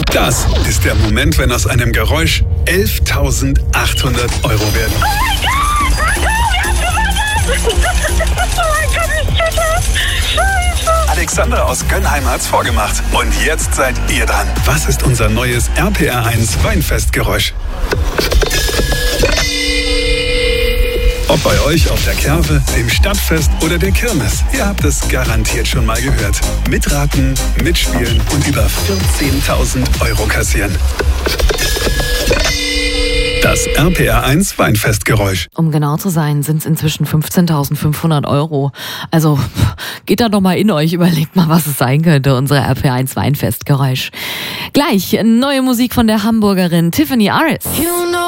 Das ist der Moment, wenn aus einem Geräusch 11.800 Euro werden. Oh mein Gott! Wir haben gewonnen! Oh mein Gott, ich check das! Scheiße! Alexander aus Gönnheim hat's vorgemacht. Und jetzt seid ihr dran. Was ist unser neues RPR1 Weinfestgeräusch? Ob bei euch auf der Kerwe, dem Stadtfest oder der Kirmes, ihr habt es garantiert schon mal gehört. Mitraten, mitspielen und über 14.000 Euro kassieren. Das RPR1 Weinfestgeräusch. Um genau zu sein, sind es inzwischen 15.500 Euro. Also geht da doch mal in euch, überlegt mal, was es sein könnte, unser RPR1 Weinfestgeräusch. Gleich neue Musik von der Hamburgerin Tiffany Aris. You know